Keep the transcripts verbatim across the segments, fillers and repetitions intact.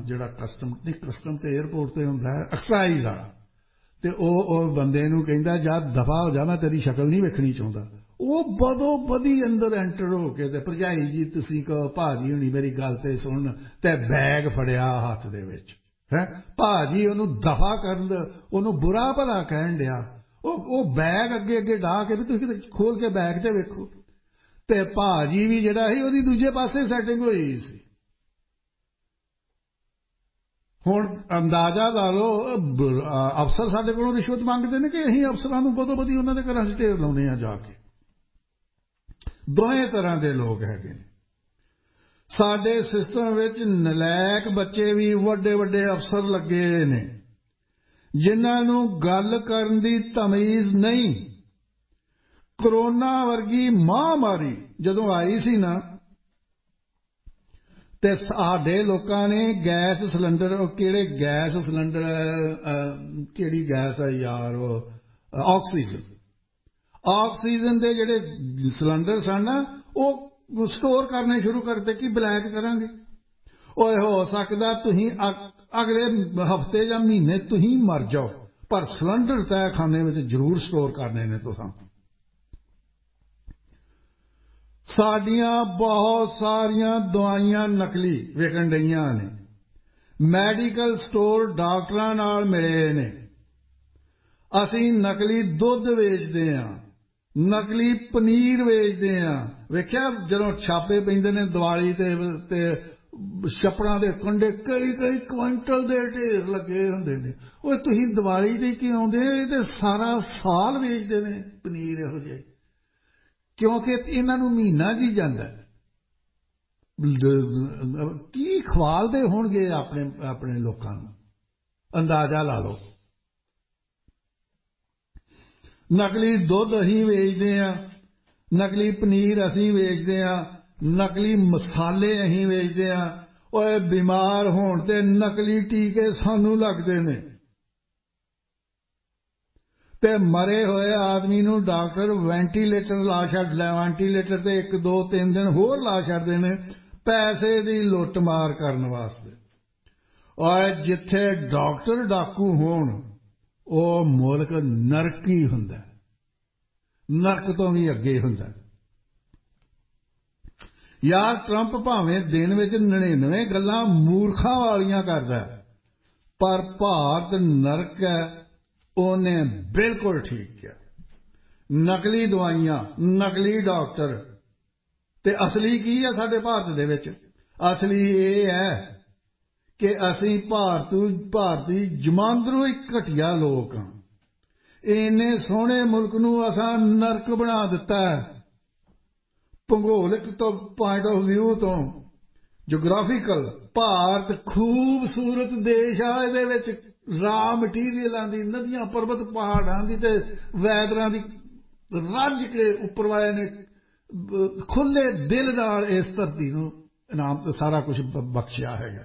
ਜਿਹੜਾ ਕਸਟਮ ਨਹੀਂ ਕਸਟਮ ਤੇ ਏਅਰਪੋਰਟ ਤੇ ਹੁੰਦਾ ਹੈ ਐਕਸਾਈਜ਼ ਵਾਲਾ ਤੇ ਉਹ ਉਹ ਬੰਦੇ ਨੂੰ ਕਹਿੰਦਾ ਜਾ ਦਫਾ ਹੋ ਜਾ ਮੈਂ ਤੇਰੀ ਸ਼ਕਲ ਨਹੀਂ ਵੇਖਣੀ ਚਾਹੁੰਦਾ ਉਹ ਬਦੋ ਬਦੀ ਅੰਦਰ ਐਂਟਰ ਹੋ ਕੇ ਤੇ ਭਰਜਾਈ ਜੀ ਤੁਸੀਂ ਕਹੋ ਭਾਜੀ ਹੁਣੀ ਮੇਰੀ ਗੱਲ ਤੇ ਸੁਣ ਤੇ ਬੈਗ ਫੜਿਆ ਹੱਥ ਦੇ ਵਿੱਚ ਹੈ ਭਾਜੀ ਉਹਨੂੰ ਦਫਾ ਕਰਨ ਉਹਨੂੰ ਬੁਰਾ ਭਲਾ ਕਹਿਣ ਡਿਆ ਉਹ ਉਹ ਬੈਗ ਅੱਗੇ ਅੱਗੇ ਢਾਹ ਕੇ ਵੀ ਤੁਸੀਂ ਕਿਤੇ ਖੋਲ ਕੇ ਬੈਗ ਤੇ ਵੇਖੋ ਤੇ ਭਾਜੀ ਵੀ ਜਿਹੜਾ ਸੀ ਉਹਦੀ ਦੂਜੇ ਪਾਸੇ ਸੈਟਿੰਗ ਹੋਈ ਸੀ ਹੁਣ ਅੰਦਾਜ਼ਾ ਲਾ ਲਓ ਅਫਸਰ ਸਾਡੇ ਕੋਲੋਂ ਰਿਸ਼ਵਤ ਮੰਗਦੇ ਨੇ ਕਿ ਅਸੀਂ ਅਫਸਰਾਂ ਨੂੰ ਬਦੋ ਬਦੀ ਉਹਨਾਂ ਦੇ ਘਰਾਂ 'ਚ ਢੇਰ ਲਾਉਂਦੇ ਹਾਂ ਜਾ ਕੇ ਦੋਵੇਂ ਤਰ੍ਹਾਂ ਦੇ ਲੋਕ ਹੈਗੇ ਨੇ ਸਾਡੇ ਸਿਸਟਮ ਵਿੱਚ ਨਲਾਇਕ ਬੱਚੇ ਵੀ ਵੱਡੇ ਵੱਡੇ ਅਫਸਰ ਲੱਗੇ ਨੇ ਜਿਨ੍ਹਾਂ ਨੂੰ ਗੱਲ ਕਰਨ ਦੀ ਤਮੀਜ਼ ਨਹੀਂ ਕਰੋਨਾ ਵਰਗੀ ਮਹਾਮਾਰੀ ਜਦੋਂ ਆਈ ਸੀ ਨਾ ਤੇ ਸਾਡੇ ਲੋਕਾਂ ਨੇ ਗੈਸ ਸਿਲੰਡਰ ਉਹ ਕਿਹੜੇ ਗੈਸ ਸਿਲੰਡਰ ਕਿਹੜੀ ਗੈਸ ਹੈ ਯਾਰ ਉਹ ਆਕਸੀਜਨ ਆਕਸੀਜਨ ਦੇ ਜਿਹੜੇ ਸਿਲੰਡਰ ਸਨ ਨਾ ਉਹ ਸਟੋਰ ਕਰਨੇ ਸ਼ੁਰੂ ਕਰਤੇ ਕਿ ਬਲੈਕ ਕਰਾਂਗੇ ਓਏ ਹੋ ਸਕਦਾ ਤੁਸੀਂ ਅਗਲੇ ਹਫ਼ਤੇ ਜਾਂ ਮਹੀਨੇ ਤੁਸੀਂ ਮਰ ਜਾਓ ਪਰ ਸਿਲੰਡਰ ਤਹਿਖਾਨੇ ਵਿੱਚ ਜ਼ਰੂਰ ਸਟੋਰ ਕਰਨੇ ਨੇ ਤੁਸੀਂ ਸਾਡੀਆਂ ਬਹੁਤ ਸਾਰੀਆਂ ਦਵਾਈਆਂ ਨਕਲੀ ਵਿਕਣ ਡਈਆਂ ਨੇ ਮੈਡੀਕਲ ਸਟੋਰ ਡਾਕਟਰਾਂ ਨਾਲ ਮਿਲੇ ਨੇ ਅਸੀਂ ਨਕਲੀ ਦੁੱਧ ਵੇਚਦੇ ਹਾਂ ਨਕਲੀ ਪਨੀਰ ਵੇਚਦੇ ਹਾਂ ਵੇਖਿਆ ਜਦੋਂ ਛਾਪੇ ਪੈਂਦੇ ਨੇ ਦੀਵਾਲੀ ਤੇ ਛੱਪੜਾਂ ਦੇ ਕੰਢੇ ਕਈ ਕਈ ਕੁਇੰਟਲ ਦੇ ਢੇਰ ਲੱਗੇ ਹੁੰਦੇ ਨੇ ਉਹ ਤੁਸੀਂ ਦੀਵਾਲੀ ਤੇ ਕੀ ਆਉਂਦੇ ਇਹ ਤੇ ਸਾਰਾ ਸਾਲ ਵੇਚਦੇ ਨੇ ਪਨੀਰ ਇਹੋ ਜਿਹੇ ਕਿਉਂਕਿ ਇਹਨਾਂ ਨੂੰ ਮਹੀਨਾ ਜੀ ਜਾਂਦਾ ਕੀ ਖਵਾਲਦੇ ਹੋਣਗੇ ਆਪਣੇ ਆਪਣੇ ਲੋਕਾਂ ਨੂੰ ਅੰਦਾਜ਼ਾ ਲਾ ਲਓ ਨਕਲੀ ਦੁੱਧ ਅਸੀਂ ਵੇਚਦੇ ਹਾਂ ਨਕਲੀ ਪਨੀਰ ਅਸੀਂ ਵੇਚਦੇ ਹਾਂ ਨਕਲੀ ਮਸਾਲੇ ਅਸੀਂ ਵੇਚਦੇ ਹਾਂ ਓਏ ਬਿਮਾਰ ਹੋਣ ਤੇ ਨਕਲੀ ਟੀਕੇ ਸਾਨੂੰ ਲੱਗਦੇ ਨੇ ਤੇ ਮਰੇ ਹੋਏ ਆਦਮੀ ਨੂੰ ਡਾਕਟਰ ਵੈਂਟੀਲੇਟਰ ਲਾ ਛੱਡ ਲੈ ਵੈਂਟੀਲੇਟਰ ਤੇ ਇੱਕ ਦੋ ਤਿੰਨ ਦਿਨ ਹੋਰ ਲਾ ਛੱਡਦੇ ਨੇ ਪੈਸੇ ਦੀ ਲੁੱਟ ਮਾਰ ਕਰਨ ਵਾਸਤੇ ਔਰ ਜਿੱਥੇ ਡਾਕਟਰ ਡਾਕੂ ਹੋਣ ਉਹ ਮੁਲਕ ਨਰਕ ਹੀ ਹੁੰਦਾ ਨਰਕ ਤੋਂ ਵੀ ਅੱਗੇ ਹੁੰਦਾ ਯਾਰ ਟਰੰਪ ਭਾਵੇਂ ਦਿਨ ਵਿੱਚ ਨੜਿਨਵੇਂ ਗੱਲਾਂ ਮੂਰਖਾਂ ਵਾਲੀਆਂ ਕਰਦਾ ਪਰ ਭਾਰਤ ਨਰਕ ਹੈ ਉਹਨੇ ਬਿਲਕੁਲ ਠੀਕ ਕਿਹਾ ਨਕਲੀ ਦਵਾਈਆਂ ਨਕਲੀ ਡਾਕਟਰ ਤੇ ਅਸਲੀ ਕੀ ਹੈ ਸਾਡੇ ਭਾਰਤ ਦੇ ਵਿੱਚ ਅਸਲੀ ਇਹ ਹੈ ਕਿ ਅਸੀਂ ਭਾਰਤੀ ਭਾਰਤੀ ਜਮਾਂਦਰੂ ਇੱਕ ਘਟੀਆ ਲੋਕ ਹਾਂ ਇੰਨੇ ਸੋਹਣੇ ਮੁਲਕ ਨੂੰ ਅਸਾਂ ਨਰਕ ਬਣਾ ਦਿੱਤਾ ਹੈ ਭੂਗੋਲਿਕ ਤੋਂ ਪੁਆਇੰਟ ਆਫ ਵਿਊ ਤੋਂ ਜੀਓਗ੍ਰਾਫੀਕਲ ਭਾਰਤ ਖੂਬਸੂਰਤ ਦੇਸ਼ ਆ ਇਹਦੇ ਵਿੱਚ ਰਾ ਮਟੀਰੀਅਲਾਂ ਦੀ ਨਦੀਆਂ ਪਰਬਤ ਪਹਾੜਾਂ ਦੀ ਤੇ ਵੈਦਰਾਂ ਦੀ ਰੱਜ ਕੇ ਉੱਪਰ ਵਾਲੇ ਨੇ ਖੁੱਲੇ ਦਿਲ ਨਾਲ ਇਸ ਧਰਤੀ ਨੂੰ ਇਨਾਮ ਤੇ ਸਾਰਾ ਕੁਝ ਬਖਸ਼ਿਆ ਹੈਗਾ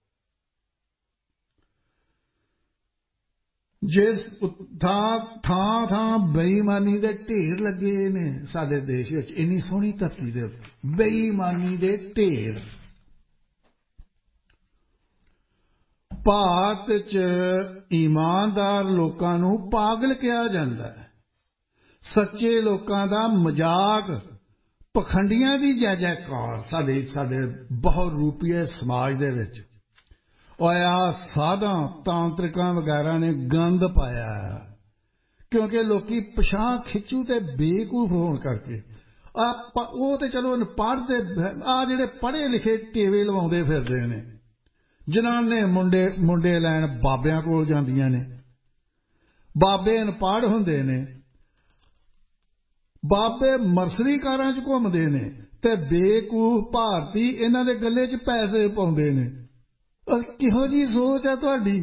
ਜਿਸ ਥਾਂ ਥਾਂ ਥਾਂ ਬੇਈਮਾਨੀ ਦੇ ਢੇਰ ਲੱਗੇ ਨੇ ਸਾਡੇ ਦੇਸ਼ ਵਿੱਚ ਇੰਨੀ ਸੋਹਣੀ ਧਰਤੀ ਦੇ ਉੱਤੇ ਬੇਈਮਾਨੀ ਦੇ ਢੇਰ ਭਾਰਤ 'ਚ ਈਮਾਨਦਾਰ ਲੋਕਾਂ ਨੂੰ ਪਾਗਲ ਕਿਹਾ ਜਾਂਦਾ ਹੈ ਸੱਚੇ ਲੋਕਾਂ ਦਾ ਮਜ਼ਾਕ ਪਖੰਡੀਆਂ ਦੀ ਜੈ ਜੈਕਾਰ ਸਾਡੇ ਸਾਡੇ ਬਹੁ ਰੂਪੀਏ ਸਮਾਜ ਦੇ ਵਿੱਚ ਓਏ ਆ ਸਾਧਾਂ ਤਾਂਤਰਿਕਾਂ ਵਗੈਰਾ ਨੇ ਗੰਦ ਪਾਇਆ ਕਿਉਂਕਿ ਲੋਕੀ ਪਛਾਂ ਖਿੱਚੂ ਤੇ ਬੇਵਕੂਫ ਹੋਣ ਕਰਕੇ ਆ ਉਹ ਤੇ ਚਲੋ ਪੜ੍ਹਦੇ ਆ ਜਿਹੜੇ ਪੜ੍ਹੇ ਲਿਖੇ ਟੇਵੇ ਲਵਾਉਂਦੇ ਫਿਰਦੇ ਨੇ ਜਿਨ੍ਹਾਂ ਨੇ ਮੁੰਡੇ ਮੁੰਡੇ ਲੈਣ ਬਾਬਿਆਂ ਕੋਲ ਜਾਂਦੀਆਂ ਨੇ ਬਾਬੇ ਅਨਪੜ੍ਹ ਹੁੰਦੇ ਨੇ ਬਾਬੇ ਮਰਸਰੀ ਕਾਰਾਂ 'ਚ ਘੁੰਮਦੇ ਨੇ ਤੇ ਬੇਵਕੂਫ ਭਾਰਤੀ ਇਹਨਾਂ ਦੇ ਗੱਲੇ 'ਚ ਪੈਸੇ ਪਾਉਂਦੇ ਨੇ ਕਿਹੋ ਜਿਹੀ ਸੋਚ ਹੈ ਤੁਹਾਡੀ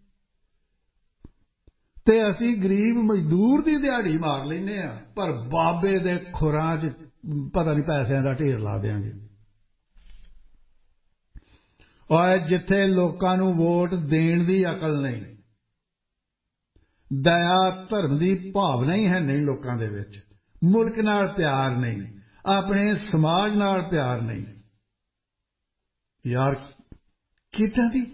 ਤੇ ਅਸੀਂ ਗਰੀਬ ਮਜ਼ਦੂਰ ਦੀ ਦਿਹਾੜੀ ਮਾਰ ਲੈਂਦੇ ਹਾਂ ਪਰ ਬਾਬੇ ਦੇ ਖੁਰਾਂ 'ਚ ਪਤਾ ਨਹੀਂ ਪੈਸਿਆਂ ਦਾ ਢੇਰ ਲਾ ਦਿਆਂਗੇ ਔਰ ਜਿੱਥੇ ਲੋਕਾਂ ਨੂੰ ਵੋਟ ਦੇਣ ਦੀ ਅਕਲ ਨਹੀਂ ਦਇਆ ਧਰਮ ਦੀ ਭਾਵਨਾ ਹੀ ਹੈ ਨਹੀਂ ਲੋਕਾਂ ਦੇ ਵਿੱਚ ਮੁਲਕ ਨਾਲ ਪਿਆਰ ਨਹੀਂ ਆਪਣੇ ਸਮਾਜ ਨਾਲ ਪਿਆਰ ਨਹੀਂ ਯਾਰ ਕਿੱਦਾਂ ਦੀ